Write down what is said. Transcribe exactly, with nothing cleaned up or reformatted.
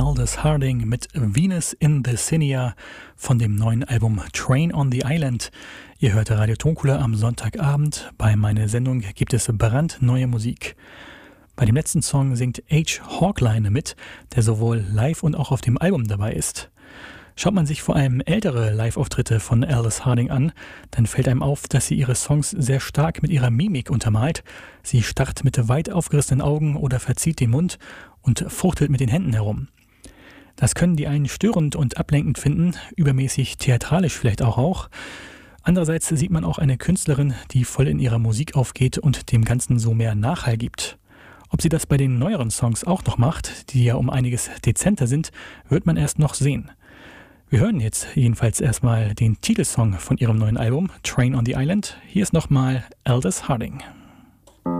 Aldous Harding mit Venus in the Cinia von dem neuen Album Train on the Island. Ihr hört Radio Tonkula am Sonntagabend. Bei meiner Sendung gibt es brandneue Musik. Bei dem letzten Song singt H. Hawkline mit, der sowohl live und auch auf dem Album dabei ist. Schaut man sich vor allem ältere Live-Auftritte von Aldous Harding an, dann fällt einem auf, dass sie ihre Songs sehr stark mit ihrer Mimik untermalt. Sie starrt mit weit aufgerissenen Augen oder verzieht den Mund und fuchtelt mit den Händen herum. Das können die einen störend und ablenkend finden, übermäßig theatralisch vielleicht auch auch. Andererseits sieht man auch eine Künstlerin, die voll in ihrer Musik aufgeht und dem Ganzen so mehr Nachhall gibt. Ob sie das bei den neueren Songs auch noch macht, die ja um einiges dezenter sind, wird man erst noch sehen. Wir hören jetzt jedenfalls erstmal den Titelsong von ihrem neuen Album, Train on the Island. Hier ist nochmal Aldous Harding.